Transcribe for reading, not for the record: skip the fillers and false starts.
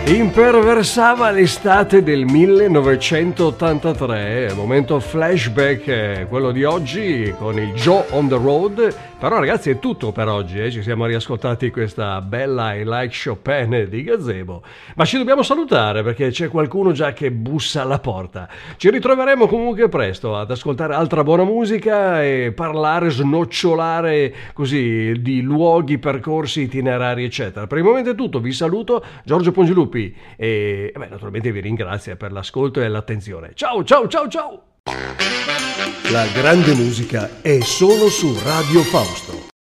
Imperversava l'estate del 1983, momento flashback, quello di oggi con il Joe on the Road. Però ragazzi è tutto per oggi, ci siamo riascoltati questa bella I Like Chopin di Gazebo, ma ci dobbiamo salutare perché c'è qualcuno già che bussa alla porta. Ci ritroveremo comunque presto ad ascoltare altra buona musica e parlare, snocciolare così di luoghi, percorsi, itinerari eccetera. Per il momento è tutto, vi saluto, Giorgio Pongiluppi e naturalmente vi ringrazio per l'ascolto e l'attenzione. Ciao ciao ciao ciao! La grande musica è solo su Radio Fausto.